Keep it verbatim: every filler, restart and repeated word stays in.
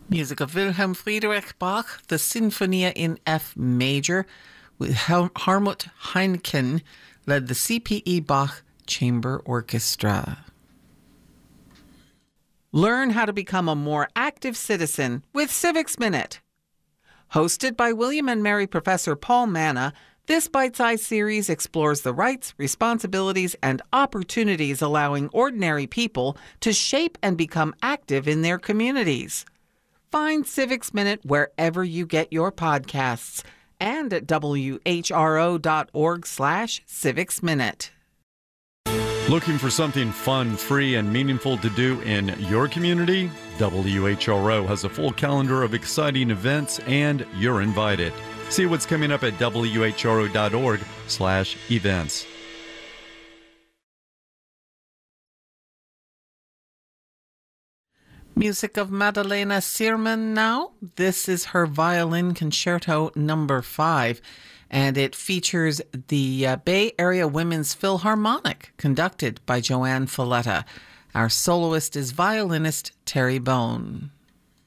Music of Wilhelm Friedrich Bach, the Sinfonia in F major, with Hel- Harmut Heineken led the C P E Bach Chamber Orchestra. Learn how to become a more active citizen with Civics Minute. Hosted by William and Mary Professor Paul Manna, this bite-sized series explores the rights, responsibilities, and opportunities allowing ordinary people to shape and become active in their communities. Find Civics Minute wherever you get your podcasts and at W H R O dot org slash Civics Minute. Looking for something fun, free, and meaningful to do in your community? W H R O has a full calendar of exciting events, and you're invited. See what's coming up at W H R O dot org slash events. Music of Madalena Sirman now. This is her Violin Concerto number five, and it features the uh, Bay Area Women's Philharmonic, conducted by Joanne Falletta. Our soloist is violinist Terry Bone.